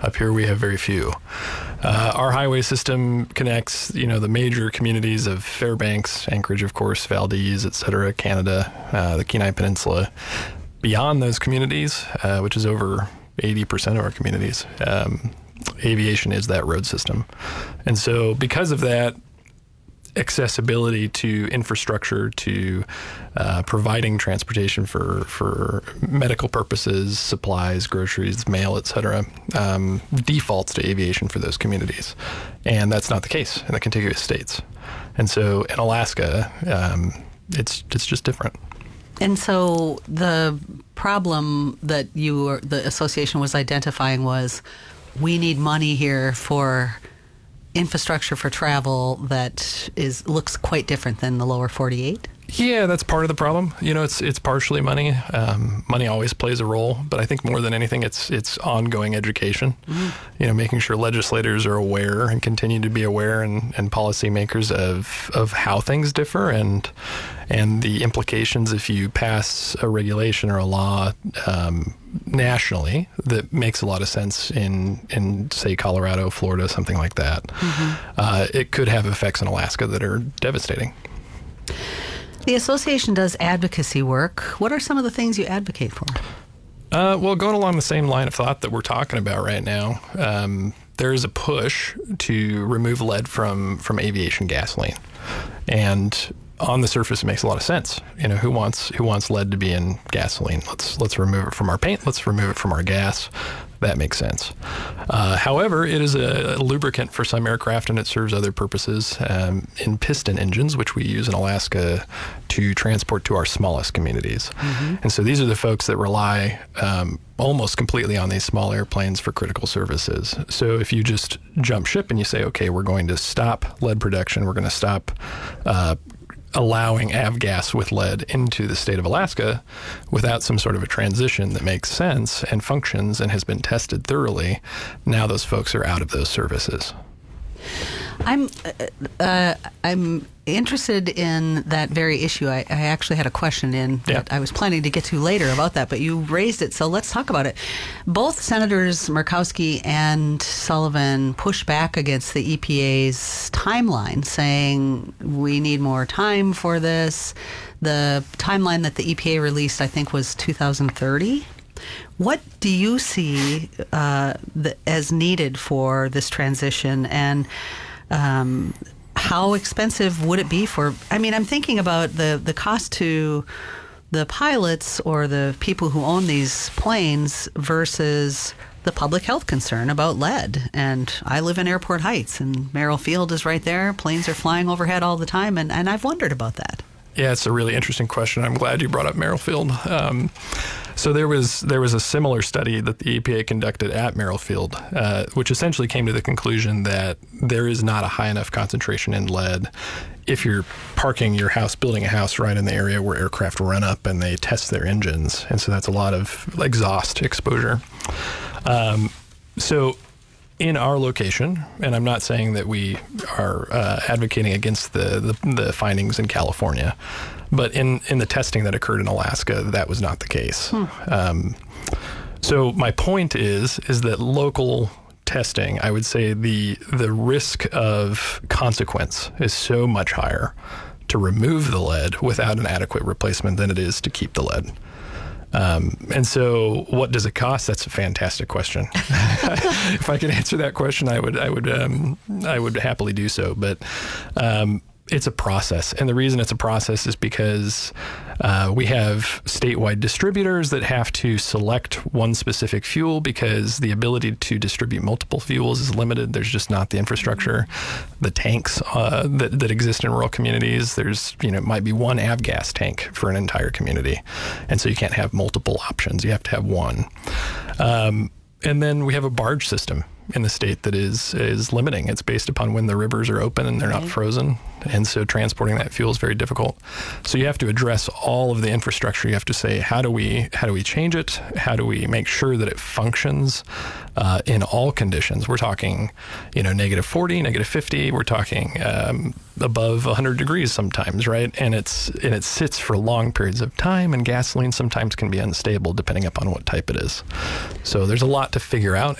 Up here we have very few. Our highway system connects, the major communities of Fairbanks, Anchorage, of course, Valdez, et cetera, Canada, the Kenai Peninsula. Beyond those communities, which is over 80% of our communities, aviation is that road system. And so because of that, accessibility to infrastructure, to providing transportation for medical purposes, supplies, groceries, mail, et cetera, defaults to aviation for those communities. And that's not the case in the contiguous states. And so in Alaska, it's just different. And so the problem that the association was identifying was, we need money here for infrastructure for travel that looks quite different than the lower 48? Yeah, that's part of the problem. It's partially money. Money always plays a role, but I think more than anything, it's ongoing education. Making sure legislators are aware and continue to be aware, and policymakers of how things differ and the implications if you pass a regulation or a law nationally that makes a lot of sense in say Colorado, Florida, something like that. It could have effects in Alaska that are devastating. The association does advocacy work. What are some of the things you advocate for? Well, going along the same line of thought that we're talking about right now, there is a push to remove lead from aviation gasoline. And on the surface, it makes a lot of sense. Who wants lead to be in gasoline? Let's remove it from our paint. Let's remove it from our gas. That makes sense. However, it is a lubricant for some aircraft, and it serves other purposes in piston engines, which we use in Alaska to transport to our smallest communities. And so these are the folks that rely almost completely on these small airplanes for critical services. So if you just jump ship and you say, okay, we're going to stop lead production, we're going to stop allowing avgas with lead into the state of Alaska without some sort of a transition that makes sense and functions and has been tested thoroughly, now those folks are out of those services. I'm interested in that very issue. I actually had a question that I was planning to get to later about that, but you raised it, so let's talk about it. Both Senators Murkowski and Sullivan push back against the EPA's timeline, saying we need more time for this. The timeline that the EPA released, I think, was 2030. What do you see as needed for this transition, and how expensive would it be I'm thinking about the cost to the pilots or the people who own these planes versus the public health concern about lead. And I live in Airport Heights, and Merrill Field is right there. Planes are flying overhead all the time, and I've wondered about that. Yeah, it's a really interesting question. I'm glad you brought up Merrill Field. So there was a similar study that the EPA conducted at Merrill Field, which essentially came to the conclusion that there is not a high enough concentration in lead if you're building a house right in the area where aircraft run up and they test their engines. And so that's a lot of exhaust exposure. So in our location, and I'm not saying that we are advocating against the findings in California, but in the testing that occurred in Alaska, that was not the case. So my point is that local testing, I would say the risk of consequence is so much higher to remove the lead without an adequate replacement than it is to keep the lead. And so what does it cost? That's a fantastic question. If I could answer that question, I would happily do so. But it's a process. And the reason it's a process is because we have statewide distributors that have to select one specific fuel because the ability to distribute multiple fuels is limited. There's just not the infrastructure, the tanks that exist in rural communities. There's, it might be one avgas tank for an entire community. And so you can't have multiple options. You have to have one. And then we have a barge system in the state that is limiting. It's based upon when the rivers are open and they're not frozen. And so transporting that fuel is very difficult. So you have to address all of the infrastructure. You have to say, how do we change it? How do we make sure that it functions in all conditions? We're talking, -40, -50. We're talking above 100 degrees sometimes, right? And it sits for long periods of time, and gasoline sometimes can be unstable depending upon what type it is. So there's a lot to figure out.